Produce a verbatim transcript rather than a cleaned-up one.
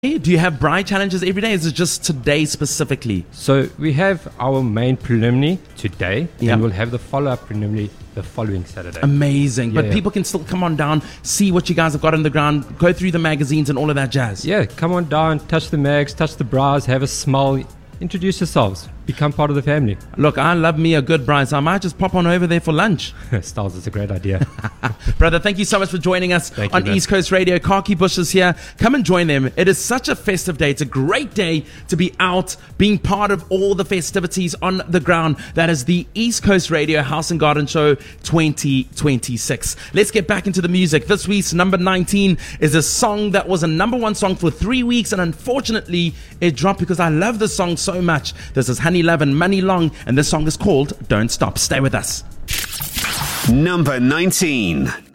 Do you have Braai challenges every day? Is it just today specifically? So we have our main preliminary today, Yep. and we'll have the follow-up preliminary the following Saturday. Amazing. But Yeah. people can still come on down, see what you guys have got on the ground, go through the magazines and all of that jazz. Yeah, come on down, touch the mags, touch the bras, have a smile, introduce yourselves, become part of the family. Look, I love me a good Braai, so I might just pop on over there for lunch. Styles, it's a great idea. Brother, thank you so much for joining us Thank you, on man. East Coast Radio. Khaki Bush is here. Come and join them. It is such a festive day. It's a great day to be out, being part of all the festivities on the ground. That is the East Coast Radio House and Garden Show twenty twenty-six. Let's get back into the music. This week's number nineteen is a song that was a number one song for three weeks, and unfortunately, it dropped because I love this song so much. This is Honey Love and Money Long, and this song is called Don't Stop. Stay with us. Number nineteen.